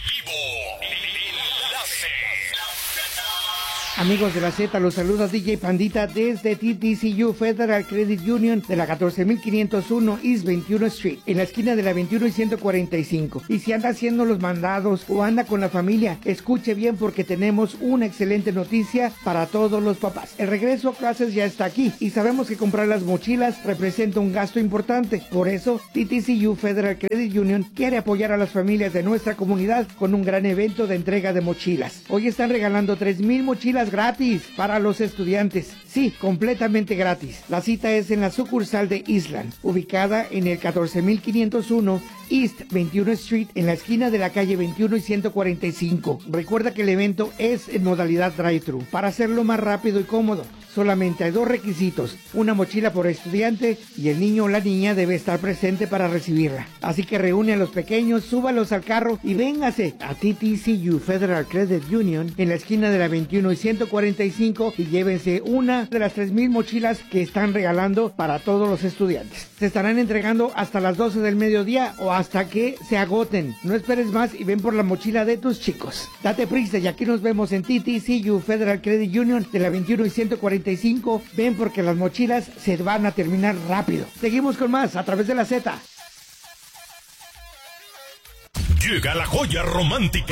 Amigos de la Z, los saluda DJ Pandita desde TTCU Federal Credit Union de la 14501 East 21 Street, en la esquina de la 21 y 145. Y si anda haciendo los mandados o anda con la familia, escuche bien porque tenemos una excelente noticia para todos los papás. El regreso a clases ya está aquí y sabemos que comprar las mochilas representa un gasto importante. Por eso, TTCU Federal Credit Union quiere apoyar a las familias de nuestra comunidad con un gran evento de entrega de mochilas. Hoy están regalando 3,000 mochilas gratis para los estudiantes. Sí, completamente gratis. La cita es en la sucursal de Island, ubicada en el 14501 East 21 Street, en la esquina de la calle 21 y 145. Recuerda que el evento es en modalidad drive-thru, para hacerlo más rápido y cómodo. Solamente hay 2 requisitos, una mochila por estudiante y el niño o la niña debe estar presente para recibirla. Así que reúne a los pequeños, súbalos al carro y véngase a TTCU Federal Credit Union en la esquina de la 21 y 145 y llévense una de las 3,000 mochilas que están regalando para todos los estudiantes. Se estarán entregando hasta las 12 del mediodía o hasta que se agoten. No esperes más y ven por la mochila de tus chicos. Date prisa y aquí nos vemos en TTCU Federal Credit Union de la 21 y 145. Ven porque las mochilas se van a terminar rápido. Seguimos con más a través de la Z. Llega la joya romántica